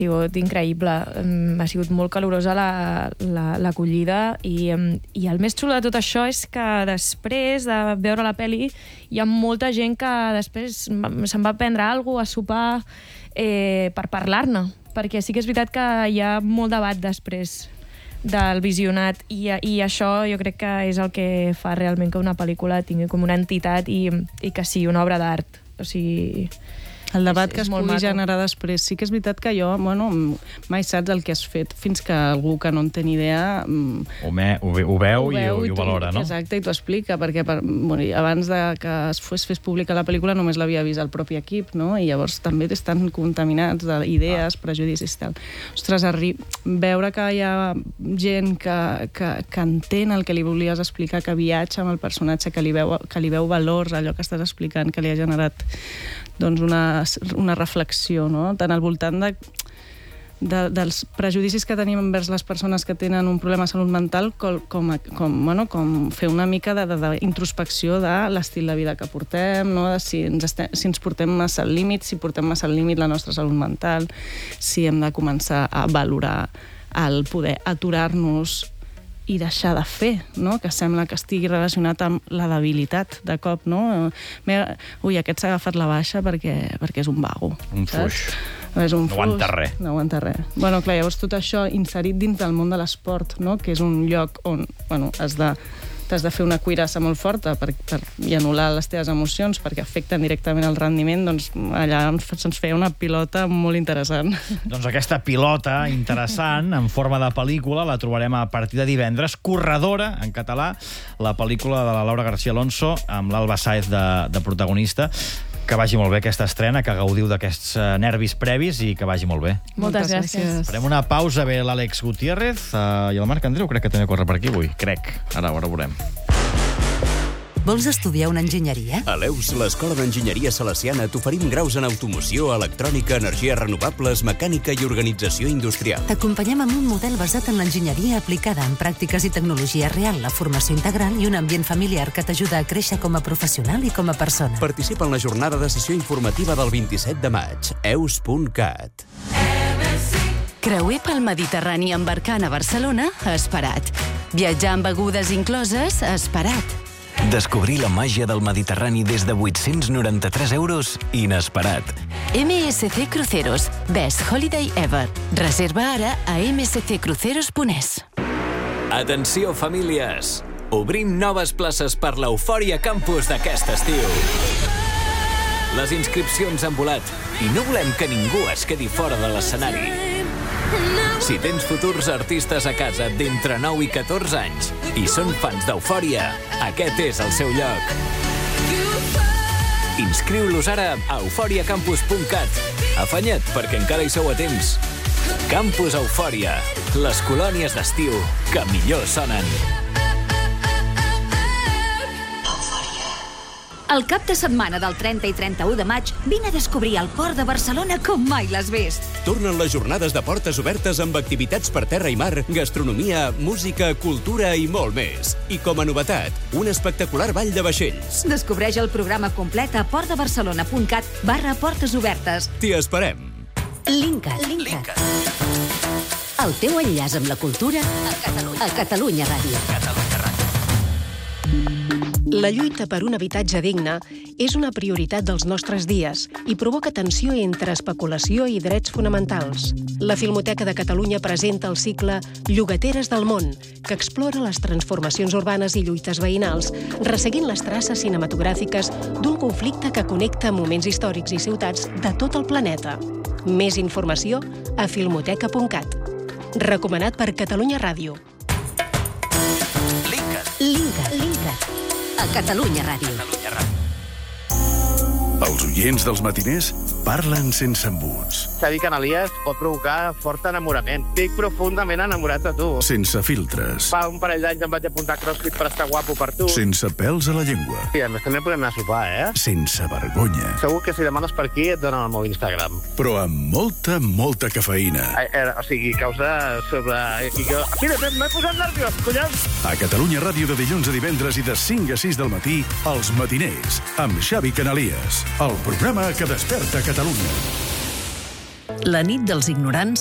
Ha sigut increïble, ha sigut molt calorosa l'acollida i el més xulo de tot això és que després de veure la pel·li hi ha molta gent que després se'n va prendre alguna cosa, a sopar, per parlar-ne, perquè sí que és veritat que hi ha molt debat després del visionat i això jo crec que és el que fa realment que una pel·lícula tingui com una entitat i que sigui una obra d'art. O sigui... El debat que es pugui generar després. Sí que és veritat que jo, mai saps el que has fet fins que algú que no en té ni idea... Ho veu i ho valora, no? Exacte, i t'ho explica, perquè abans que es fes pública la pel·lícula només l'havia vist el propi equip, no? I llavors també estan contaminats d'idees, prejudicis i tal. Ostres, veure que hi ha gent que entén el que li volies explicar, que viatja amb el personatge, que li veu valors, allò que estàs explicant, que li ha generat una reflexió, no? Tant al voltant dels prejudicis que tenim envers les persones que tenen un problema de salut mental com fer una mica d'introspecció de l'estil de vida que portem, no? De si ens portem massa al límit, si portem massa al límit la nostra salut mental, si hem de començar a valorar el poder aturar-nos i deixar de fer, no? Que sembla que estigui relacionat amb la debilitat de cop, no? Ui, aquest s'ha agafat la baixa perquè és un vago. Un fluix. És un no aguanta res. No aguanta res. Bueno, clar, llavors tot això inserit dins del món de l'esport, no? Que és un lloc on t'has de fer una cuirassa molt forta i anul·lar les teves emocions perquè afecten directament el rendiment, doncs allà se'ns feia una pilota molt interessant. Doncs aquesta pilota interessant, en forma de pel·lícula, la trobarem a partir de divendres. Corredora, en català, la pel·lícula de la Laura García Alonso, amb l'Alba Sáez de protagonista. Que vagi molt bé aquesta estrena, que gaudiu d'aquests nervis previs i que vagi molt bé. Moltes gràcies. Farem una pausa, ve l'Àlex Gutiérrez i el Marc Andreu crec que també corre per aquí avui. Crec. Ara ho veurem. Vols estudiar una enginyeria? A l'EUS, l'Escola d'Enginyeria Salesiana, t'oferim graus en automoció, electrònica, energies renovables, mecànica i organització industrial. T'acompanyem amb un model basat en l'enginyeria aplicada en pràctiques i tecnologia real, la formació integral i un ambient familiar que t'ajuda a créixer com a professional i com a persona. Participa en la jornada de sessió informativa del 27 de maig. eus.cat. Creuer pel Mediterrani embarcant a Barcelona, esperat. Viatjar amb begudes incloses, esperat. Descobrir la màgia del Mediterrani des de 893 euros, inesperat. MSC Cruceros, best holiday ever. Reserva ara a msccruceros.es. Atenció, famílies! Obrim noves places per l'Eufòria Campus d'aquest estiu. Les inscripcions han volat i no volem que ningú es quedi fora de l'escenari. Si tens futurs artistes a casa d'entre 9 i 14 anys i són fans d'Eufòria, aquest és el seu lloc. Inscriu-los ara a euforiacampus.cat. Afanya't, perquè encara hi sou a temps. Campus Eufòria, les colònies d'estiu que millor sonen. El cap de setmana del 30 i 31 de maig vine a descobrir el port de Barcelona com mai l'has vist. Tornen les jornades de portes obertes amb activitats per terra i mar, gastronomia, música, cultura i molt més. I com a novetat, un espectacular ball de vaixells. Descobreix el programa complet a portdebarcelona.cat/portes obertes. T'hi esperem. Linkat. El teu enllaç amb la cultura a Catalunya Ràdio. La lluita per un habitatge digne és una prioritat dels nostres dies i provoca tensió entre especulació i drets fonamentals. La Filmoteca de Catalunya presenta el cicle Llogateres del món, que explora les transformacions urbanes i lluites veïnals, resseguint les traces cinematogràfiques d'un conflicte que connecta moments històrics i ciutats de tot el planeta. Més informació a filmoteca.cat. Recomanat per Catalunya Ràdio. Linkat. A Catalunya Ràdio. Els oients dels matiners parlen sense embuts. Xavi Canalies pot provocar fort enamorament. Estic profundament enamorat de tu. Sense filtres. Fa un parell d'anys em vaig apuntar a CrossFit per estar guapo per tu. Sense pèls a la llengua. I a més també podem anar a sopar, Sense vergonya. Segur que si demanes per aquí et donen el meu Instagram. Però amb molta cafeïna. O sigui, causa sobre... Mira, m'he posat nerviós, collons! A Catalunya Ràdio de dilluns a divendres i de 5 a 6 del matí, Els Matiners, amb Xavi Canalies. El programa que desperta Catalunya. La nit dels ignorants